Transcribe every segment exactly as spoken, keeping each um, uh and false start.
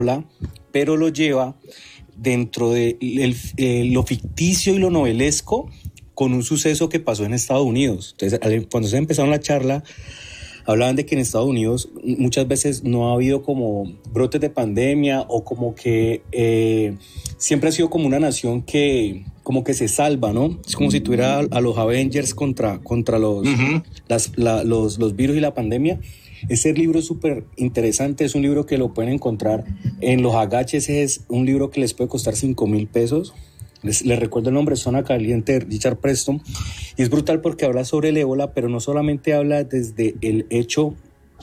pero lo lleva dentro de el, eh, lo ficticio y lo novelesco con un suceso que pasó en Estados Unidos. Entonces, cuando se empezaron la charla, hablaban de que en Estados Unidos muchas veces no ha habido como brotes de pandemia o como que eh, siempre ha sido como una nación que como que se salva, ¿no? Es como si tuviera a los Avengers contra, contra los, uh-huh. las, la, los, los virus y la pandemia. Ese libro es súper interesante, es un libro que lo pueden encontrar en los agaches, es un libro que les puede costar cinco mil pesos. Les, les recuerdo el nombre, Zona Caliente, Richard Preston, y es brutal porque habla sobre el ébola, pero no solamente habla desde el hecho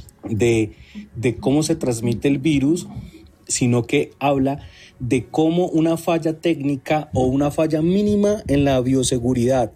de, de cómo se transmite el virus, sino que habla de cómo una falla técnica o una falla mínima en la bioseguridad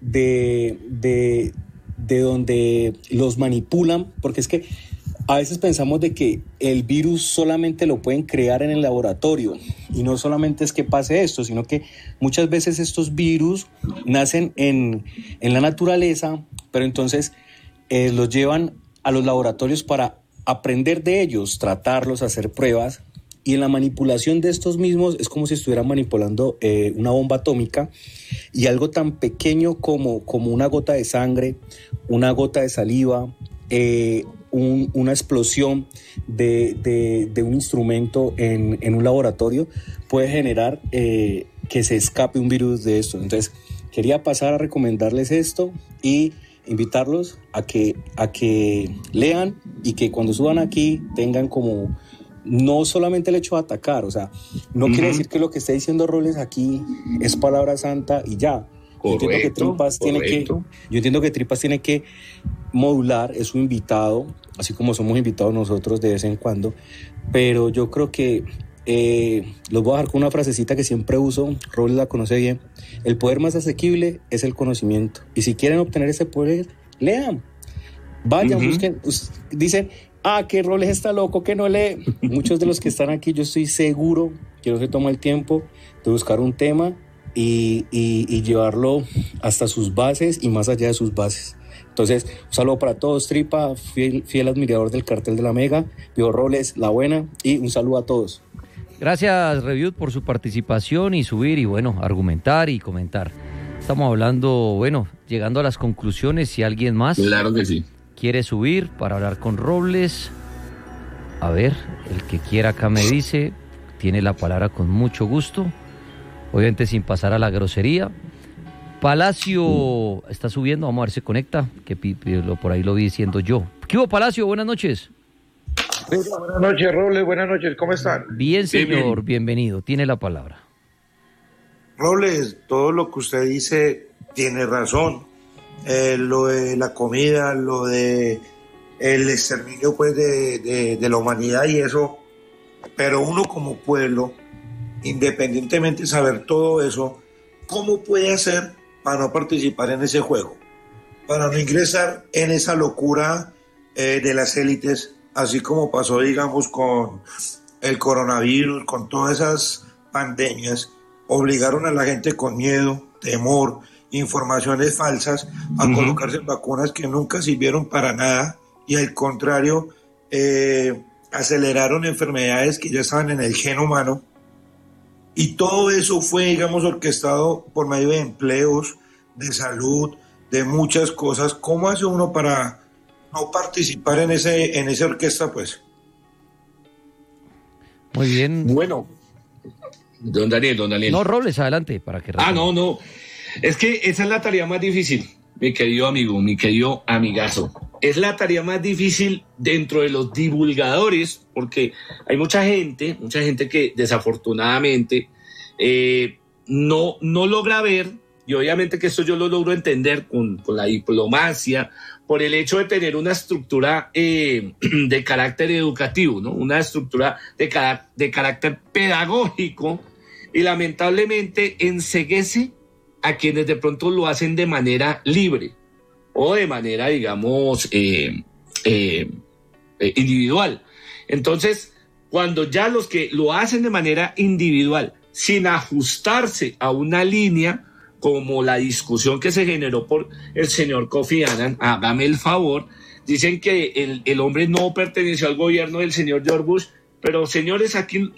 de, de, de donde los manipulan, porque es que a veces pensamos de que el virus solamente lo pueden crear en el laboratorio y no solamente es que pase esto, sino que muchas veces estos virus nacen en, en la naturaleza, pero entonces eh, los llevan a los laboratorios para aprender de ellos, tratarlos, hacer pruebas, y en la manipulación de estos mismos es como si estuvieran manipulando eh, una bomba atómica, y algo tan pequeño como, como una gota de sangre, una gota de saliva, eh, Un, una explosión de, de, de un instrumento en, en un laboratorio puede generar eh, que se escape un virus de esto. Entonces quería pasar a recomendarles esto y invitarlos a que, a que lean y que cuando suban aquí tengan como no solamente el hecho de atacar, o sea, no uh-huh. quiere decir que lo que esté diciendo Robles aquí es palabra santa y ya. Correcto, yo entiendo que Tripas tiene que, yo entiendo que Tripas tiene que modular, es su invitado, así como somos invitados nosotros de vez en cuando, pero yo creo que eh, los voy a dejar con una frasecita que siempre uso, Robles la conoce bien: el poder más asequible es el conocimiento, y si quieren obtener ese poder, lean, vayan, uh-huh. busquen, dicen, ah, que Robles está loco, que no lee. Muchos de los que están aquí, yo estoy seguro que no se toma el tiempo de buscar un tema Y, y, y llevarlo hasta sus bases y más allá de sus bases. Entonces, un saludo para todos, Tripa, fiel, fiel admirador del Cartel de la Mega, Pío Robles, la buena, y un saludo a todos. Gracias, Reviut, por su participación y subir y, bueno, argumentar y comentar. Estamos hablando, bueno, llegando a las conclusiones. Si alguien más claro que sí. quiere subir para hablar con Robles, a ver, el que quiera acá me dice, tiene la palabra con mucho gusto. Obviamente sin pasar a la grosería. Palacio está subiendo, vamos a ver si se conecta, que por ahí lo vi diciendo yo. ¿Qué hubo, Palacio? Buenas noches. Buenas noches, Robles, buenas noches, ¿cómo están? Bien, señor, bienvenido, tiene la palabra. Robles, todo lo que usted dice tiene razón. Eh, lo de la comida, lo de el exterminio pues de, de, de la humanidad y eso, pero uno como pueblo, independientemente de saber todo eso, ¿cómo puede hacer para no participar en ese juego? Para no ingresar en esa locura eh, de las élites, así como pasó, digamos, con el coronavirus, con todas esas pandemias, obligaron a la gente con miedo, temor, informaciones falsas, a uh-huh. colocarse vacunas que nunca sirvieron para nada y al contrario, eh, aceleraron enfermedades que ya estaban en el gen humano. Y todo eso fue, digamos, orquestado por medio de empleos, de salud, de muchas cosas. ¿Cómo hace uno para no participar en ese en esa orquesta, pues? Muy bien. Bueno, don Daniel, don Daniel. No, Robles, adelante. para que Ah, no, no. Es que esa es la tarea más difícil, mi querido amigo, mi querido amigazo. Es la tarea más difícil dentro de los divulgadores, porque hay mucha gente, mucha gente que desafortunadamente eh, no, no logra ver, y obviamente que esto yo lo logro entender con, con la diplomacia, por el hecho de tener una estructura eh, de carácter educativo, ¿no? Una estructura de, cara, de carácter pedagógico, y lamentablemente enceguece a quienes de pronto lo hacen de manera libre o de manera, digamos, eh, eh, eh, individual. Entonces, cuando ya los que lo hacen de manera individual, sin ajustarse a una línea, como la discusión que se generó por el señor Kofi Annan, hágame el favor, dicen que el, el hombre no perteneció al gobierno del señor George Bush, Pero señores, aquí